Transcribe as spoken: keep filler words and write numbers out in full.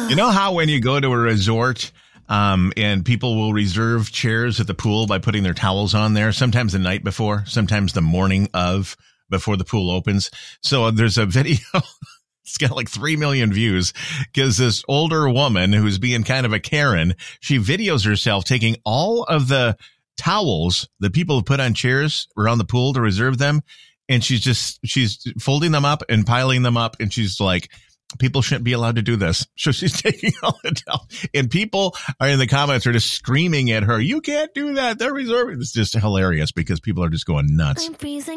You know how when you go to a resort, um, and people will reserve chairs at the pool by putting their towels on there, sometimes the night before, sometimes the morning of, before the pool opens. So there's a video. It's got like three million views because this older woman who's being kind of a Karen, she videos herself taking all of the towels that people have put on chairs around the pool to reserve them. And she's just, she's folding them up and piling them up. And she's like, people shouldn't be allowed to do this. So she's taking all the towels. And people are in the comments are just screaming at her, you can't do that. They're reserving. It's just hilarious because people are just going nuts. I'm freezing.